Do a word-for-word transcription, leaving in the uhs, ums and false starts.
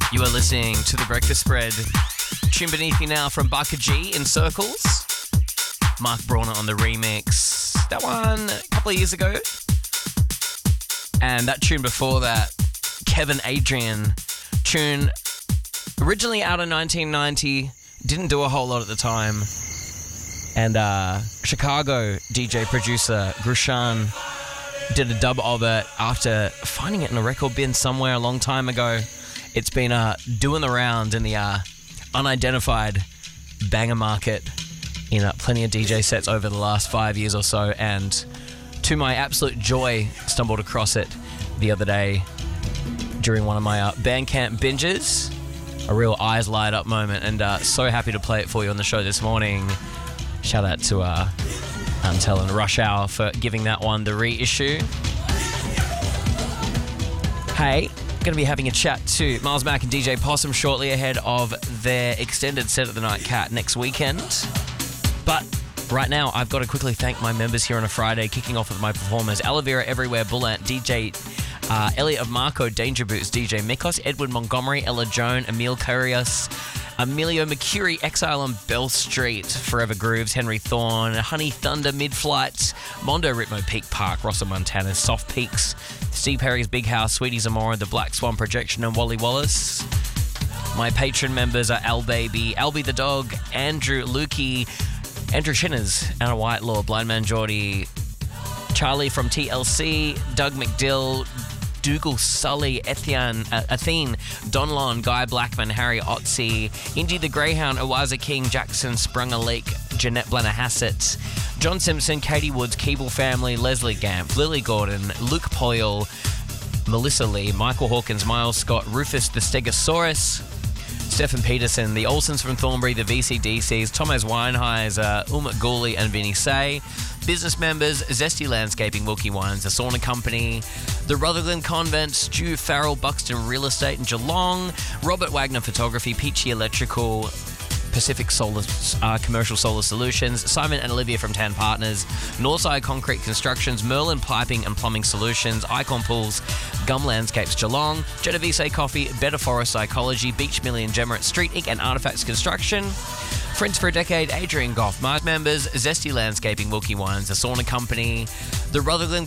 You are listening to The Breakfast Spread. Tune beneath me now from Barker G in Circles. Mark Brawner on the remix. That one a couple of years ago. And that tune before that, Kevin Adrian. Tune originally out in nineteen ninety. Didn't do a whole lot at the time. And uh, Chicago D J producer Grushan did a dub of it after finding it in a record bin somewhere a long time ago. It's been uh, doing the round in the uh, unidentified banger market in uh, plenty of D J sets over the last five years or so, and to my absolute joy, stumbled across it the other day during one of my uh, Bandcamp binges. A real eyes light up moment, and uh, so happy to play it for you on the show this morning. Shout out to uh, Antel and Rush Hour for giving that one the reissue. Hey, going to be having a chat to Miles Mack and D J Possum shortly ahead of their extended set at the Night Cat next weekend. But right now, I've got to quickly thank my members here on a Friday, kicking off with my performers: Aloe Vera Everywhere, Bullant, D J uh, Elliot of Marco, Danger Boots, D J Mikos, Edward Montgomery, Ella Joan, Emil Curious, Emilio Mercuri, Exile on Bell Street, Forever Grooves, Henry Thorne, Honey Thunder, Mid-Flight, Mondo Ritmo, Peak Park, Rossa Montana, Soft Peaks, Steve Perry's Big House, Sweetie Zamora, The Black Swan Projection, and Wally Wallace. My patron members are Al Baby, Albie the Dog, Andrew Lukey, Andrew Shinners, Anna Whitelaw, Blind Man Geordie, Charlie from T L C, Doug McDill, Dougal Sully, Etienne, uh, Athene, Donlon, Guy Blackman, Harry Otzi, Indy the Greyhound, Owaza King, Jackson Sprung a Leak, Jeanette Blenner Hassett, John Simpson, Katie Woods, Keeble Family, Leslie Gamp, Lily Gordon, Luke Poyle, Melissa Lee, Michael Hawkins, Miles Scott, Rufus the Stegosaurus, Stephen Peterson, the Olsons from Thornbury, the V C D Cs, Thomas Weinheiser, Umut Gooley and Vinny Say, business members, Zesty Landscaping, Wilkie Wines, The Sauna Company, the Rutherglen Convent, Stu Farrell, Buxton Real Estate in Geelong, Robert Wagner Photography, Peachy Electrical, Pacific Solar uh, Commercial Solar Solutions, Simon and Olivia from Tan Partners, Northside Concrete Constructions, Merlin Piping and Plumbing Solutions, Icon Pools, Gum Landscapes Geelong, Genovese Coffee, Better Forest Psychology, Beach Million, Gemeret Street Incorporated and Artifacts Construction, Friends for a Decade, Adrian Goff, Mars members, Zesty Landscaping, Wilkie Wines, The Sauna Company, the Rutherglen